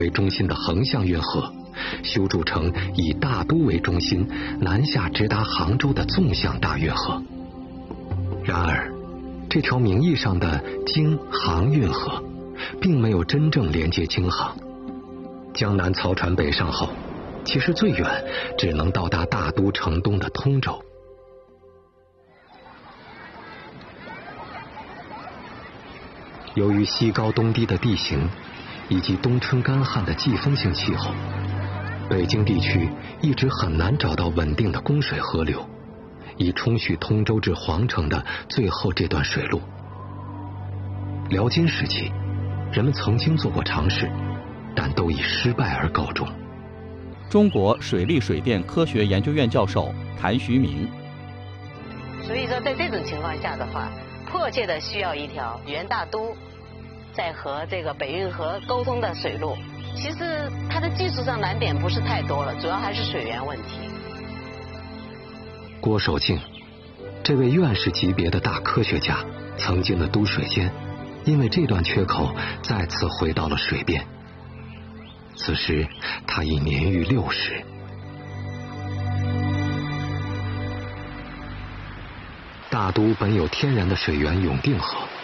为中心的横向运河，修筑成以大都为中心南下直达杭州的纵向大运河。然而，这条名义上的京杭运河并没有真正连接京杭。江南漕船北上后，其实最远只能到达大都城东的通州。由于西高东低的地形以及冬春干旱的季风性气候，北京地区一直很难找到稳定的供水河流，以冲续通州至皇城的最后这段水路。辽金时期，人们曾经做过尝试，但都以失败而告终。 中国水利水电科学研究院教授谭徐明。 所以说，在这种情况下的话，迫切的需要一条原大都在和这个北运河沟通的水路。其实它的技术上难点不是太多了，主要还是水源问题。 郭守敬，这位院士级别的大科学家，曾经的都水监，因为这段缺口再次回到了水边。此时他已年逾60。大都本有天然的水源永定河，